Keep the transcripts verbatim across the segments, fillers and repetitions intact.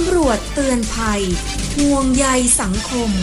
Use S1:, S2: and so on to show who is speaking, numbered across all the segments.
S1: ำรวจเตือนภัยห่วงใยสังคม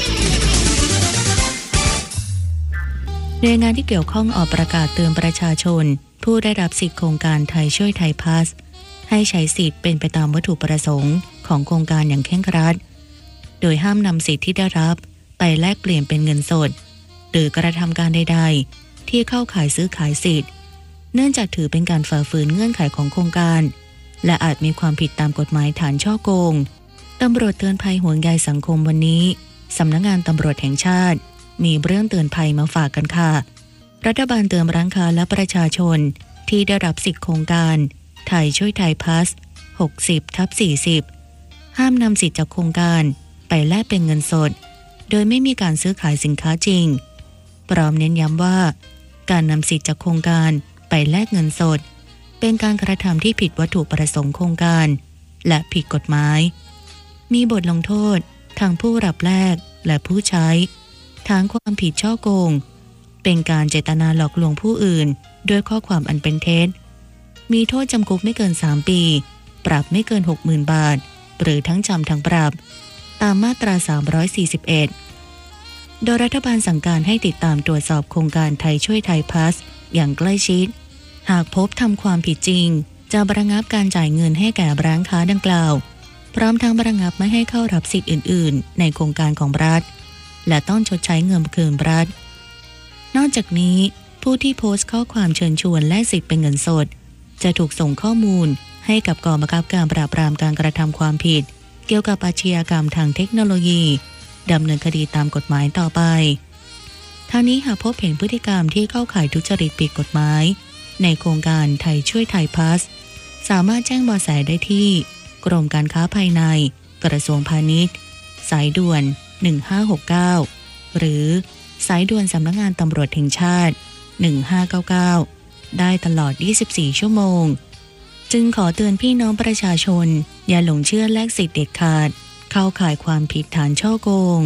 S2: หน่วยงานที่เกี่ยวข้องออกประกาศเตือนประชาชนผู้ได้รับสิทธิโครงการไทยช่วยไทยพาสให้ใช้สิทธิ์เป็นไปตามวัตถุประสงค์ของโครงการอย่างเคร่งครัดโดยห้ามนำสิทธิที่ได้รับไปแลกเปลี่ยนเป็นเงินสดหรือกระทำการใดๆที่เข้าข่ายซื้อขายสิทธิ์เนื่องจากถือเป็นการฝ่าฝืนเงื่อนไขของโครงการและอาจมีความผิดตามกฎหมายฐานฉ้อโกงตำรวจเตือนภัยห่วงใยสังคมวันนี้สำนักงานตำรวจแห่งชาติมีเรื่องเตือนภัยมาฝากกันค่ะรัฐบาลเตือนร้านค้าและประชาชนที่ได้รับสิทธิโครงการไทยช่วยไทยพาส หกสิบทับสี่สิบ ห้ามนำสิทธิจากโครงการไปแลกเป็นเงินสดโดยไม่มีการซื้อขายสินค้าจริงพร้อมเน้นย้ำว่าการนำสิทธิจากโครงการไปแลกเงินสดเป็นการกระทำที่ผิดวัตถุประสงค์โครงการและผิดกฎหมายมีบทลงโทษทั้งผู้รับแลกและผู้ใช้ฐานความผิดฉ้อโกงเป็นการเจตนาหลอกลวงผู้อื่นด้วยข้อความอันเป็นเท็จมีโทษจำคุกไม่เกินสามปีปรับไม่เกิน หกหมื่น บาทหรือทั้งจำทั้งปรับตามมาตราสามร้อยสี่สิบเอ็ดโดยรัฐบาลสั่งการให้ติดตามตรวจสอบโครงการไทยช่วยไทยพาสอย่างใกล้ชิดหากพบทำความผิดจริงจะระงับการจ่ายเงินให้แก่ร้านค้าดังกล่าวพร้อมทั้งระงับไม่ให้เข้ารับสิทธิ์อื่นๆในโครงการของรัฐและต้องชดใช้เงินคืนรัฐนอกจากนี้ผู้ที่โพสต์ข้อความเชิญชวนแลกสิทธิ์เป็นเงินสดจะถูกส่งข้อมูลให้กับกองบังคับการปราบปรามการกระทำความผิดเกี่ยวกับอาชญากรรมทางเทคโนโลยีดำเนินคดีตามกฎหมายต่อไปทางนี้หากพบเห็นพฤติกรรมที่เข้าข่ายทุจริตผิดกฎหมายในโครงการไทยช่วยไทยพาสสามารถแจ้งเบาะแสได้ที่กรมการค้าภายในกระทรวงพาณิชย์สายด่วนหนึ่งห้าหกเก้าหรือสายด่วนสำนักงานตำรวจแห่งชาติหนึ่งห้าเก้าเก้าได้ตลอดยี่สิบสี่ชั่วโมงจึงขอเตือนพี่น้องประชาชนอย่าหลงเชื่อแลกสิทธิ์เด็ดขาดเข้าข่ายความผิดฐานฉ้อโกง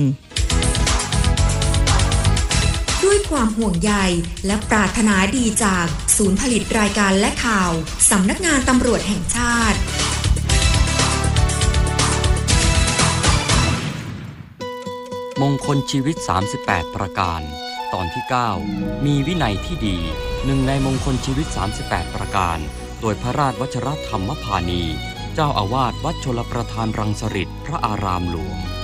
S1: ด้วยความห่วงใยและปรารถนาดีจากศูนย์ผลิตรายการและข่าวสำนักงานตำรวจแห่งชาติ
S3: มงคลชีวิตสามสิบแปดประการตอนที่เก้ามีวินัยที่ดีหนึ่งในมงคลชีวิตสามสิบแปดประการโดยพระราชวชรธรรมพานีเจ้าอาวาสวัดชลประทานรังสฤษฎ์พระอารามหลวง